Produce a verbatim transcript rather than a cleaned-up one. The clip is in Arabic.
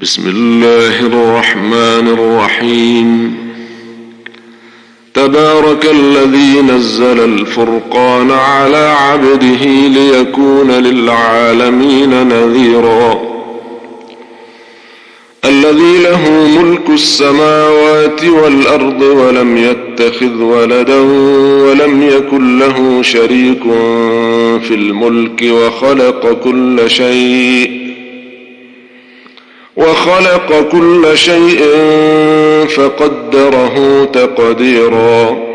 بسم الله الرحمن الرحيم. تبارك الذي نزل الفرقان على عبده ليكون للعالمين نذيرا. الذي له ملك السماوات والأرض ولم يتخذ ولدا ولم يكن له شريك في الملك وخلق كل شيء وخلق كل شيء فقدره تقديرا.